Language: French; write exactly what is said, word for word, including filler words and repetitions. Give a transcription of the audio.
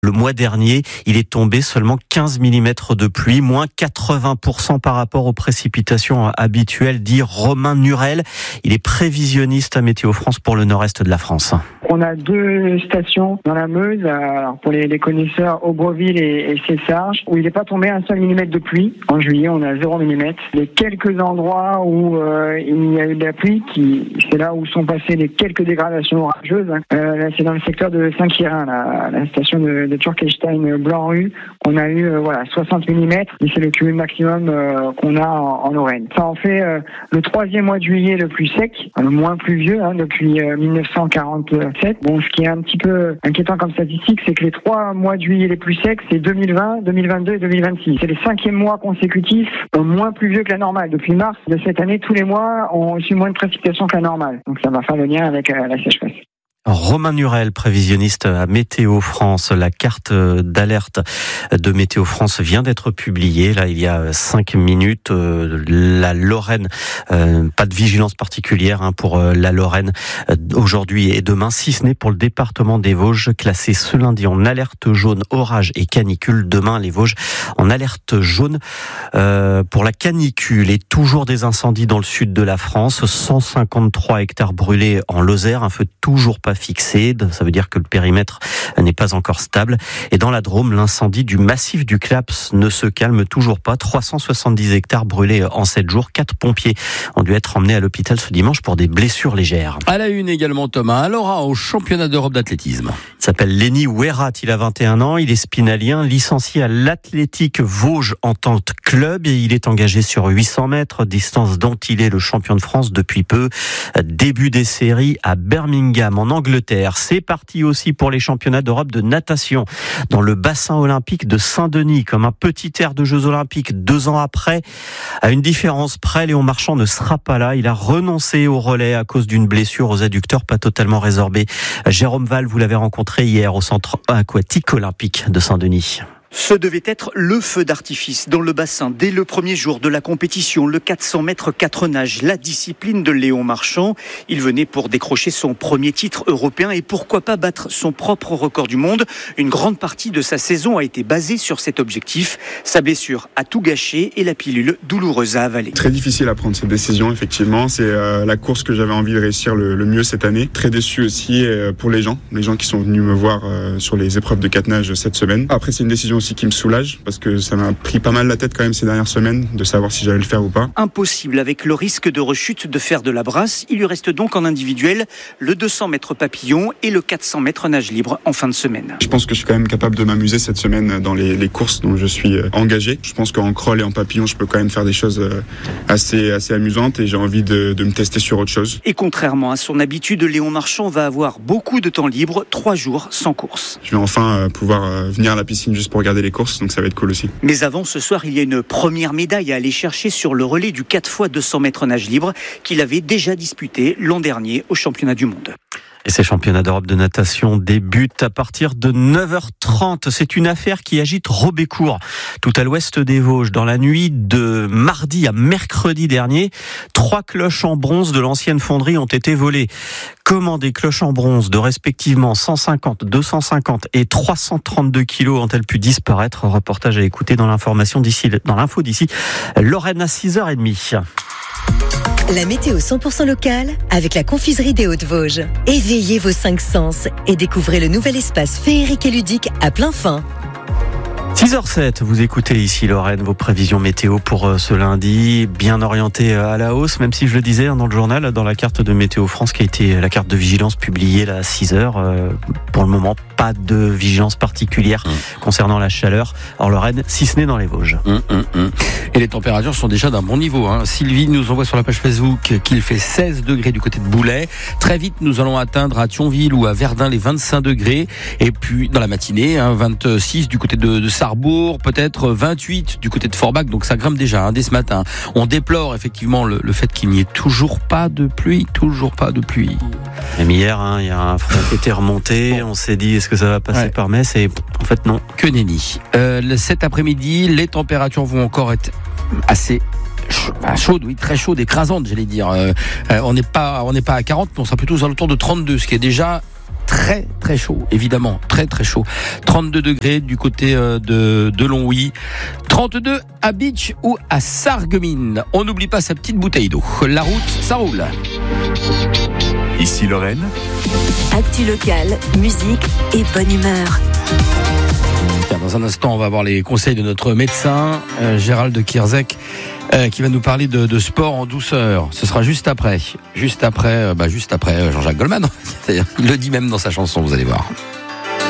Le mois dernier, il est tombé seulement quinze millimètres de pluie, moins quatre-vingts pour cent par rapport aux précipitations habituelles, dit Romain Nurel. Il est prévisionniste à Météo France pour le nord-est de la France. On a deux stations dans la Meuse, alors pour les, les connaisseurs, Aubreville et, et Cessarges, où il n'est pas tombé un seul millimètre de pluie. En juillet, on a zéro millimètre. Les quelques endroits où euh, il y a eu de la pluie, qui, c'est là où sont passées les quelques dégradations orageuses. Euh, là, c'est dans le secteur de Saint-Quirin, la, la station de, de Turkestein Blanc-Rue. On a eu euh, voilà soixante millimètres, et c'est le cumul maximum euh, qu'on a en, en Lorraine. Ça en fait euh, le troisième mois de juillet le plus sec, le moins pluvieux hein, depuis euh, dix-neuf cent quarante-sept. Bon, ce qui est un petit peu inquiétant comme statistique, c'est que les trois mois de juillet les plus secs, c'est deux mille vingt, deux mille vingt-deux et deux mille vingt-six. C'est les cinquièmes mois consécutifs euh, moins pluvieux que la normale. Depuis mars de cette année, tous les mois ont reçu moins de précipitations que la normale. Donc ça va faire le lien avec euh, la sécheresse. Romain Nurel, prévisionniste à Météo France. La carte d'alerte de Météo France vient d'être publiée, là, il y a cinq minutes. La Lorraine, euh, pas de vigilance particulière hein, pour la Lorraine euh, aujourd'hui et demain, si ce n'est pour le département des Vosges, classé ce lundi en alerte jaune, orage et canicule. Demain, les Vosges en alerte jaune euh, pour la canicule. Et toujours des incendies dans le sud de la France. cent cinquante-trois hectares brûlés en Lozère, un feu toujours pas fixé, ça veut dire que le périmètre n'est pas encore stable. Et dans la Drôme, l'incendie du massif du Claps ne se calme toujours pas. trois cent soixante-dix hectares brûlés en sept jours. Quatre pompiers ont dû être emmenés à l'hôpital ce dimanche pour des blessures légères. À la une également, Thomas. Alors, au championnat d'Europe d'athlétisme. Il s'appelle Lenny Ouerat, il a vingt et un ans, il est spinalien, licencié à l'Athlétique Vosges en tant que club et il est engagé sur huit cents mètres, distance dont il est le champion de France depuis peu. Début des séries à Birmingham en Angleterre. C'est parti aussi pour les championnats d'Europe de natation dans le bassin olympique de Saint-Denis, comme un petit air de Jeux olympiques deux ans après. À une différence près, Léon Marchand ne sera pas là. Il a renoncé au relais à cause d'une blessure aux adducteurs pas totalement résorbée. Jérôme Val, vous l'avez rencontré hier au centre aquatique olympique de Saint-Denis. Ce devait être le feu d'artifice dans le bassin dès le premier jour de la compétition, le quatre cents mètres quatre nages, la discipline de Léon Marchand. Il venait pour décrocher son premier titre européen et pourquoi pas battre son propre record du monde. Une grande partie de sa saison a été basée sur cet objectif. Sa blessure a tout gâché et la pilule douloureuse à avaler. Très difficile à prendre cette décision, effectivement. C'est euh, la course que j'avais envie de réussir le, le mieux cette année. Très déçu aussi euh, pour les gens, les gens qui sont venus me voir euh, sur les épreuves de quatre nages cette semaine. Après, c'est une décision aussi qui me soulage parce que ça m'a pris pas mal la tête quand même ces dernières semaines de savoir si j'allais le faire ou pas. Impossible avec le risque de rechute de faire de la brasse. Il lui reste donc en individuel le deux cents mètres papillon et le quatre cents mètres nage libre en fin de semaine. Je pense que je suis quand même capable de m'amuser cette semaine dans les, les courses dont je suis engagé. Je pense qu'en crawl et en papillon, je peux quand même faire des choses assez, assez amusantes et j'ai envie de, de me tester sur autre chose. Et contrairement à son habitude, Léon Marchand va avoir beaucoup de temps libre, trois jours sans course. Je vais enfin pouvoir venir à la piscine juste pour regarder les courses, donc ça va être cool aussi. Mais avant ce soir, il y a une première médaille à aller chercher sur le relais du quatre fois deux cents mètres nage libre qu'il avait déjà disputé l'an dernier au championnat du monde. Et ces championnats d'Europe de natation débutent à partir de neuf heures trente. C'est une affaire qui agite Robécourt, tout à l'ouest des Vosges. Dans la nuit de mardi à mercredi dernier, trois cloches en bronze de l'ancienne fonderie ont été volées. Comment des cloches en bronze de respectivement cent cinquante, deux cent cinquante et trois cent trente-deux kilos ont-elles pu disparaître? Reportage à écouter dans l'information d'ici, dans l'info d'ici. Lorraine à six heures trente. La météo cent pour cent locale avec la confiserie des Hauts-de-Vosges. Éveillez vos cinq sens et découvrez le nouvel espace féerique et ludique à plein fin. six heures sept, vous écoutez ici Lorraine, vos prévisions météo pour ce lundi, bien orientées à la hausse, même si je le disais dans le journal, dans la carte de Météo France qui a été la carte de vigilance publiée là, à six heures, euh, pour le moment pas de vigilance particulière mmh. concernant la chaleur en Lorraine, si ce n'est dans les Vosges. Mmh, mmh, mmh. Et les températures sont déjà d'un bon niveau. Hein. Sylvie nous envoie sur la page Facebook qu'il fait seize degrés du côté de Boulay. Très vite, nous allons atteindre à Thionville ou à Verdun les vingt-cinq degrés. Et puis, dans la matinée, hein, vingt-six du côté de, de Sarrebourg, peut-être vingt-huit du côté de Forbach. Donc, ça grimpe déjà hein, dès ce matin. On déplore effectivement le, le fait qu'il n'y ait toujours pas de pluie. Toujours pas de pluie. Même hier, hein, il y a un front qui était remonté. On s'est dit, est-ce que ça va passer ouais. par Metz? Et en fait, non. Que nenni. Euh, cet après-midi, les températures vont encore être assez chaudes, oui, très chaudes, écrasantes, j'allais dire. Euh, on n'est pas, on n'est pas à quarante, mais on sera plutôt aux alentours de trente-deux, ce qui est déjà très très chaud, évidemment, très très chaud. trente-deux degrés du côté de, de Longwy, trente-deux à Beach ou à Sarreguemines. On n'oublie pas sa petite bouteille d'eau. La route, ça roule. Ici Lorraine. Actu locale, musique et bonne humeur. Dans un instant, on va avoir les conseils de notre médecin, euh, Gérald de Kierzek, euh, qui va nous parler de, de sport en douceur. Ce sera juste après, juste après, euh, bah, juste après euh, Jean-Jacques Goldman. Il le dit même dans sa chanson, vous allez voir.